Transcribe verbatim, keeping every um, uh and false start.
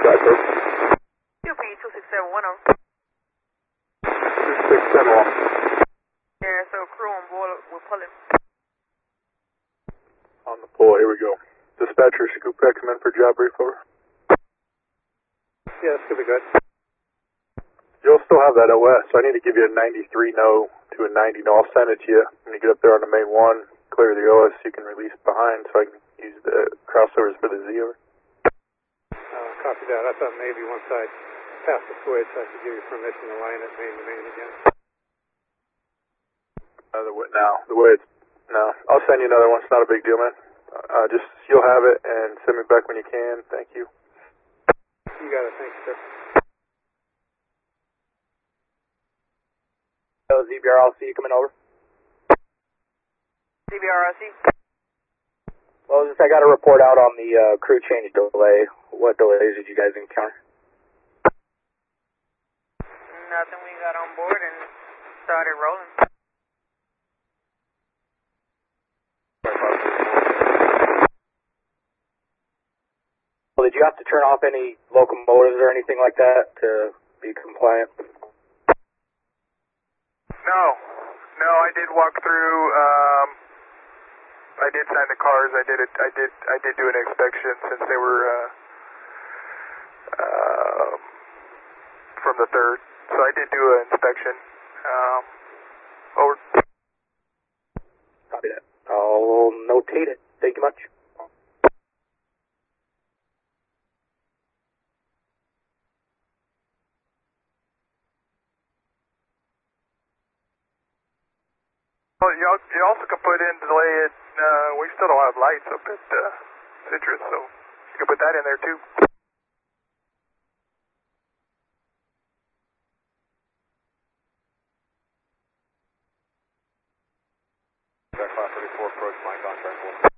U P two six seven one oh. two six seven one. Yeah, so crew on board, we're pulling. On the pull, here we go. Dispatcher, Scoop Pack, come in for job brief, over. Yeah, this could be good. You'll still have that O S, so I need to give you a ninety-three no to a ninety no. I'll send it to you when you get up there on the main one. Clear the O S so you can release behind so I can use the crossovers for the Z over. Uh, copy that. I thought maybe once I passed the switch I could give you permission to line it main to main again. Uh, the, now, the way it's, no, I'll send you another one. It's not a big deal, man. Uh, just, you'll have it and send me back when you can. Thank you. You got it. Thanks, sir. So Z B R L C coming over? Z B R R C? Well, just I got a report out on the uh, crew change delay. What delays did you guys encounter? Nothing, we got on board and started rolling. Well, did you have to turn off any locomotives or anything like that to be compliant? No, no, I did walk through, um, I did sign the cars, I did it, I did, I did do an inspection since they were, uh, uh, from the third, so I did do an inspection, um, over. Copy that. I'll notate it. Thank you much. Well, you, al you also can put in delay it, uh, we still don't have lights up at, uh, Citrus, so you can put that in there too. Class thirty-four, approach my contract.